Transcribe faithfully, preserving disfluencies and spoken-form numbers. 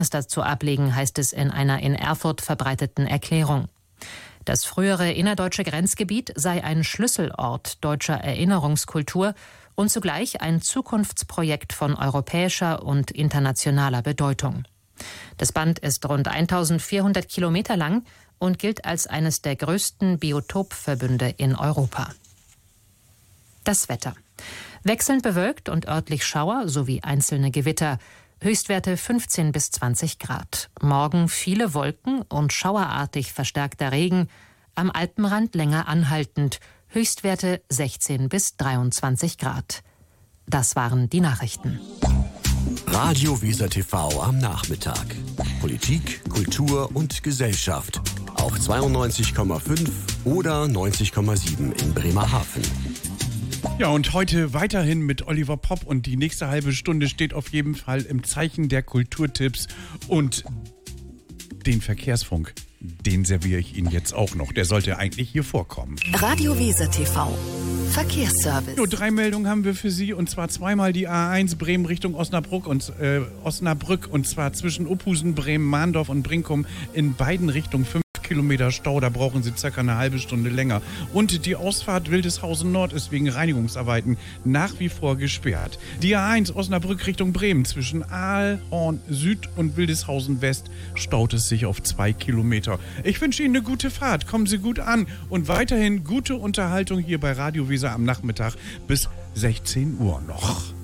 dazu ablegen, heißt es in einer in Erfurt verbreiteten Erklärung. Das frühere innerdeutsche Grenzgebiet sei ein Schlüsselort deutscher Erinnerungskultur und zugleich ein Zukunftsprojekt von europäischer und internationaler Bedeutung. Das Band ist rund eintausendvierhundert Kilometer lang und gilt als eines der größten Biotopverbünde in Europa. Das Wetter. Wechselnd bewölkt und örtlich Schauer sowie einzelne Gewitter. Höchstwerte fünfzehn bis zwanzig Grad. Morgen viele Wolken und schauerartig verstärkter Regen. Am Alpenrand länger anhaltend. Höchstwerte sechzehn bis dreiundzwanzig Grad. Das waren die Nachrichten. Radio Weser T V am Nachmittag. Politik, Kultur und Gesellschaft. Auf zweiundneunzig Komma fünf oder neunzig Komma sieben in Bremerhaven. Ja, und heute weiterhin mit Oliver Popp und die nächste halbe Stunde steht auf jeden Fall im Zeichen der Kulturtipps und den Verkehrsfunk. Den serviere ich Ihnen jetzt auch noch. Der sollte eigentlich hier vorkommen. Radio Weser T V. Verkehrsservice. So, drei Meldungen haben wir für Sie und zwar zweimal die A eins Bremen Richtung Osnabrück und äh, Osnabrück und zwar zwischen Uphusen, Bremen, Mahndorf und Brinkum in beiden Richtungen fünf Kilometer Stau, da brauchen Sie circa eine halbe Stunde länger. Und die Ausfahrt Wildeshausen Nord ist wegen Reinigungsarbeiten nach wie vor gesperrt. Die A eins Osnabrück Richtung Bremen zwischen Aalhorn Süd und Wildeshausen West staut es sich auf zwei Kilometer. Ich wünsche Ihnen eine gute Fahrt, kommen Sie gut an und weiterhin gute Unterhaltung hier bei Radio Weser am Nachmittag bis sechzehn Uhr noch.